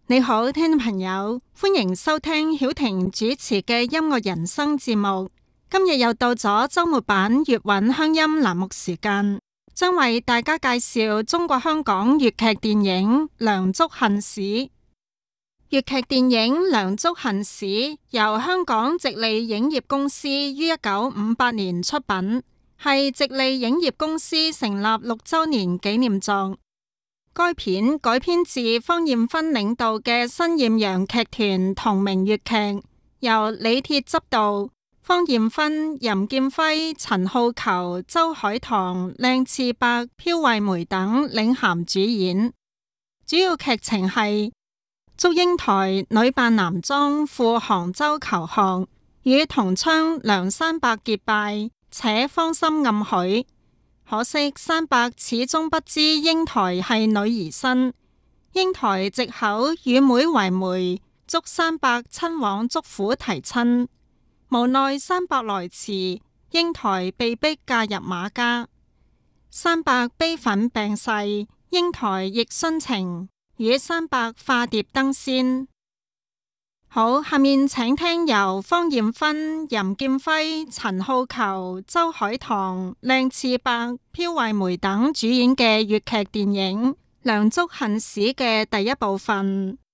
你好，聽眾朋友，歡迎收聽曉婷主持嘅音樂人生節目。今日又到咗周末版粵韻鄉音欄目時間，將為大家介紹中國香港粵劇電影《梁祝恨史》。粵劇電影《梁祝恨史》由香港直利影業公司於1958年出品，係直利影業公司成立6週年紀念作。該片改編自方艷芬領導嘅新艷陽劇團同名粵劇，由李鐵執導，方艷芬、任劍輝、陳浩逑、周海棠、靚次伯、飄惠梅等領銜主演。主要劇情係祝英台女扮男裝赴杭州求學，與同窗梁山伯結拜，且芳心暗許。可惜山伯始終不知英台係女兒身，英台藉口與妹為媒，祝山伯親往祝府提親。無奈山伯來遲，英台被逼嫁入馬家。山伯悲憤病逝，英台亦殉情，與山伯化蝶登仙。好，下面請聽由方艷芬、任劍輝、陳浩逑、周海棠、靚次伯、飄惠梅等主演嘅粵劇電影《梁祝恨史》嘅第一部分。